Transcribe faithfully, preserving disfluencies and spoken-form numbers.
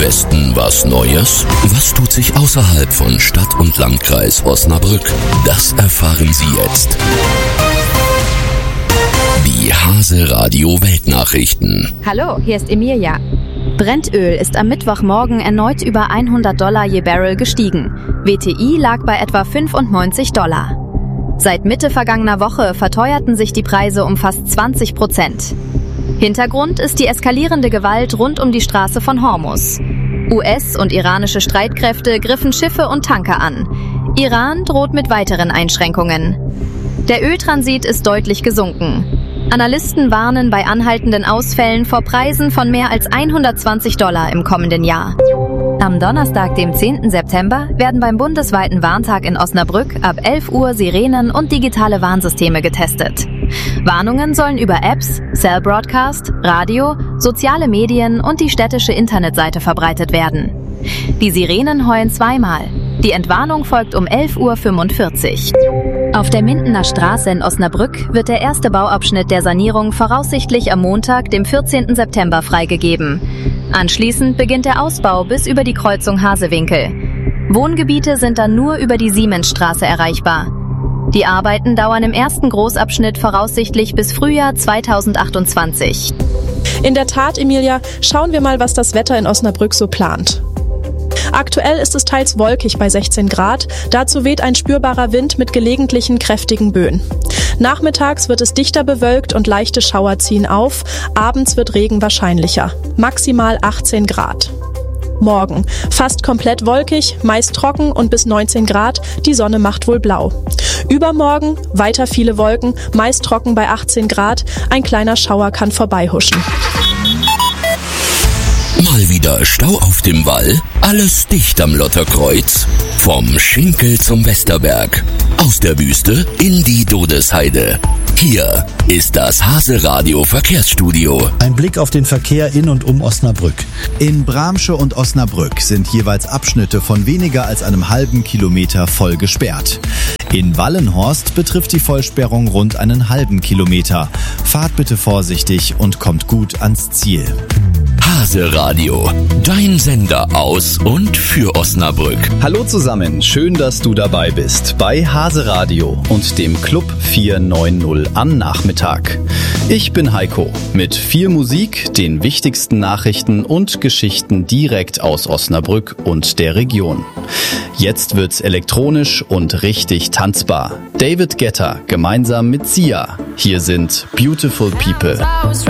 Westen was Neues? Was tut sich außerhalb von Stadt und Landkreis Osnabrück? Das erfahren Sie jetzt. Die Hase Radio Weltnachrichten. Hallo, hier ist Emilia. Brennöl ist am Mittwochmorgen erneut über hundert Dollar je Barrel gestiegen. W T I lag bei etwa fünfundneunzig Dollar. Seit Mitte vergangener Woche verteuerten sich die Preise um fast zwanzig Prozent. Hintergrund ist die eskalierende Gewalt rund um die Straße von Hormuz. U S- und iranische Streitkräfte griffen Schiffe und Tanker an. Iran droht mit weiteren Einschränkungen. Der Öltransit ist deutlich gesunken. Analysten warnen bei anhaltenden Ausfällen vor Preisen von mehr als hundertzwanzig Dollar im kommenden Jahr. Am Donnerstag, dem zehnten September, werden beim bundesweiten Warntag in Osnabrück ab elf Uhr Sirenen und digitale Warnsysteme getestet. Warnungen sollen über Apps, Cell Broadcast, Radio, soziale Medien und die städtische Internetseite verbreitet werden. Die Sirenen heulen zweimal. Die Entwarnung folgt um elf Uhr fünfundvierzig. Auf der Mindener Straße in Osnabrück wird der erste Bauabschnitt der Sanierung voraussichtlich am Montag, dem vierzehnten September, freigegeben. Anschließend beginnt der Ausbau bis über die Kreuzung Hasewinkel. Wohngebiete sind dann nur über die Siemensstraße erreichbar. Die Arbeiten dauern im ersten Großabschnitt voraussichtlich bis Frühjahr zweitausendachtundzwanzig. In der Tat, Emilia, schauen wir mal, was das Wetter in Osnabrück so plant. Aktuell ist es teils wolkig bei sechzehn Grad. Dazu weht ein spürbarer Wind mit gelegentlichen kräftigen Böen. Nachmittags wird es dichter bewölkt und leichte Schauer ziehen auf. Abends wird Regen wahrscheinlicher. Maximal achtzehn Grad. Morgen fast komplett wolkig, meist trocken und bis neunzehn Grad. Die Sonne macht wohl blau. Übermorgen weiter viele Wolken, meist trocken bei achtzehn Grad. Ein kleiner Schauer kann vorbeihuschen. Mal wieder Stau auf dem Wall, alles dicht am Lotterkreuz. Vom Schinkel zum Westerberg, aus der Wüste in die Dodesheide. Hier ist das Hase Radio Verkehrsstudio. Ein Blick auf den Verkehr in und um Osnabrück. In Bramsche und Osnabrück sind jeweils Abschnitte von weniger als einem halben Kilometer voll gesperrt. In Wallenhorst betrifft die Vollsperrung rund einen halben Kilometer. Fahrt bitte vorsichtig und kommt gut ans Ziel. Hase Radio, dein Sender aus und für Osnabrück. Hallo zusammen, schön, dass du dabei bist bei Hase Radio und dem Club vierhundertneunzig am Nachmittag. Ich bin Heiko mit viel Musik, den wichtigsten Nachrichten und Geschichten direkt aus Osnabrück und der Region. Jetzt wird's elektronisch und richtig tanzbar. David Guetta gemeinsam mit Sia. Hier sind Beautiful People.